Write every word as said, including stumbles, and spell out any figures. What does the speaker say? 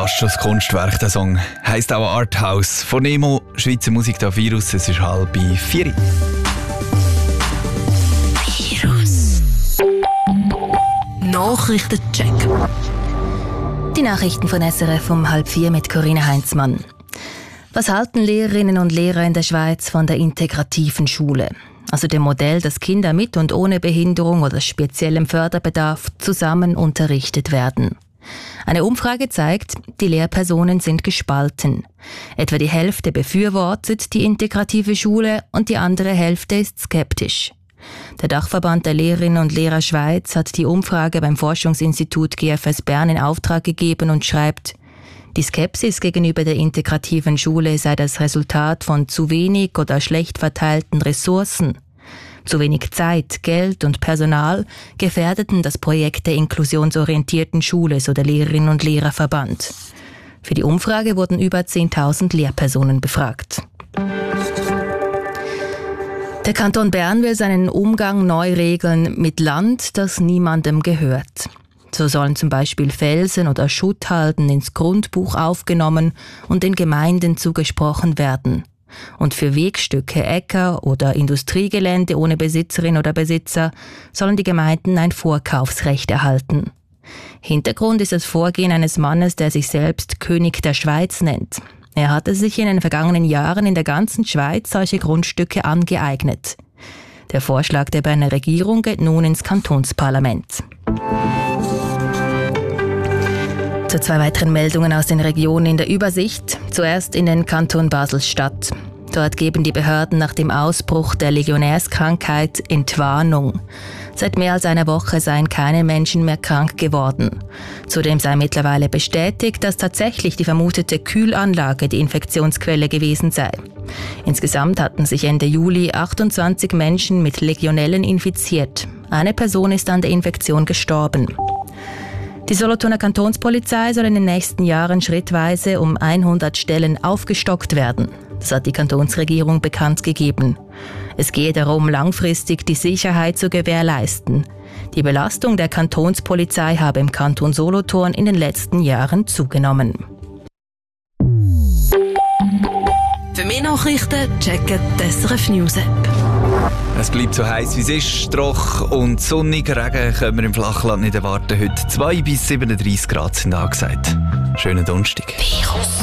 fast schon das Kunstwerk, der Song. Heisst auch Arthouse. Von Nemo, Schweizer Musik da Virus. Es ist halb vier. Virus. Nachrichtencheck. Die Nachrichten von S R F um halb vier mit Corinna Heinzmann. Was halten Lehrerinnen und Lehrer in der Schweiz von der integrativen Schule? Also dem Modell, dass Kinder mit und ohne Behinderung oder speziellem Förderbedarf zusammen unterrichtet werden. Eine Umfrage zeigt, die Lehrpersonen sind gespalten. Etwa die Hälfte befürwortet die integrative Schule und die andere Hälfte ist skeptisch. Der Dachverband der Lehrerinnen und Lehrer Schweiz hat die Umfrage beim Forschungsinstitut G F S Bern in Auftrag gegeben und schreibt, die Skepsis gegenüber der integrativen Schule sei das Resultat von zu wenig oder schlecht verteilten Ressourcen. Zu wenig Zeit, Geld und Personal gefährdeten das Projekt der inklusionsorientierten Schule, so der Lehrerinnen und Lehrerverband. Für die Umfrage wurden über zehntausend Lehrpersonen befragt. Der Kanton Bern will seinen Umgang neu regeln mit Land, das niemandem gehört. So sollen zum Beispiel Felsen oder Schutthalden ins Grundbuch aufgenommen und den Gemeinden zugesprochen werden. Und für Wegstücke, Äcker oder Industriegelände ohne Besitzerin oder Besitzer sollen die Gemeinden ein Vorkaufsrecht erhalten. Hintergrund ist das Vorgehen eines Mannes, der sich selbst König der Schweiz nennt. Er hatte sich in den vergangenen Jahren in der ganzen Schweiz solche Grundstücke angeeignet. Der Vorschlag der Berner Regierung geht nun ins Kantonsparlament. Zu zwei weiteren Meldungen aus den Regionen in der Übersicht. Zuerst in den Kanton Basel-Stadt. Dort geben die Behörden nach dem Ausbruch der Legionärskrankheit Entwarnung. Seit mehr als einer Woche seien keine Menschen mehr krank geworden. Zudem sei mittlerweile bestätigt, dass tatsächlich die vermutete Kühlanlage die Infektionsquelle gewesen sei. Insgesamt hatten sich Ende Juli achtundzwanzig Menschen mit Legionellen infiziert. Eine Person ist an der Infektion gestorben. Die Solothurner Kantonspolizei soll in den nächsten Jahren schrittweise um hundert Stellen aufgestockt werden. Das hat die Kantonsregierung bekannt gegeben. Es gehe darum, langfristig die Sicherheit zu gewährleisten. Die Belastung der Kantonspolizei habe im Kanton Solothurn in den letzten Jahren zugenommen. Für mehr Nachrichten checken die S R F News App. Es bleibt so heiß wie es ist, trocken und sonnig. Regen können wir im Flachland nicht erwarten. Heute zwei bis siebenunddreissig Grad sind angesagt. Schönen Donnerstag. Virus.